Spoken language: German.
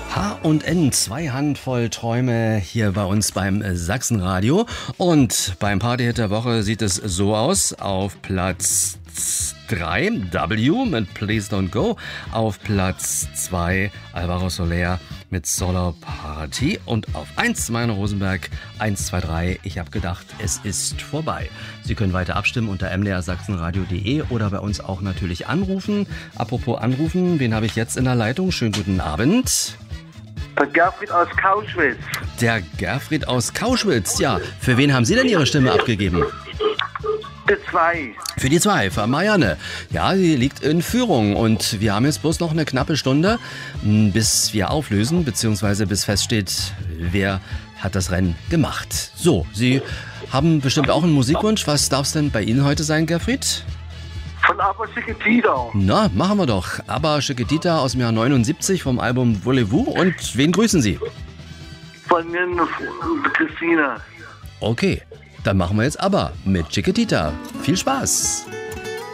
H&N, 2 Handvoll Träume hier bei uns beim Sachsenradio. Und beim Partyhit der Woche sieht es so aus. Auf Platz 3 W mit Please Don't Go. Auf Platz 2 Alvaro Soler mit Solar Party. Und auf 1 Meinl Rosenberg, 1, 2, 3. Ich habe gedacht, es ist vorbei. Sie können weiter abstimmen unter mdrsachsenradio.de oder bei uns auch natürlich anrufen. Apropos anrufen, wen habe ich jetzt in der Leitung? Schönen guten Abend. Der Gerfried aus Kauschwitz. Der Gerfried aus Kauschwitz, ja. Für wen haben Sie denn Ihre Stimme abgegeben? Die 2. Für die 2, für Marianne. Ja, sie liegt in Führung und wir haben jetzt bloß noch eine knappe Stunde, bis wir auflösen, beziehungsweise bis feststeht, wer hat das Rennen gemacht. So, Sie haben bestimmt auch einen Musikwunsch. Was darf es denn bei Ihnen heute sein, Gerfried? Von ABBA Chiquitita. Na, machen wir doch. ABBA Chiquitita aus dem Jahr 79 vom Album Voulez-vous. Und wen grüßen Sie? Von mir Christina. Okay, dann machen wir jetzt ABBA mit Chiquitita. Viel Spaß!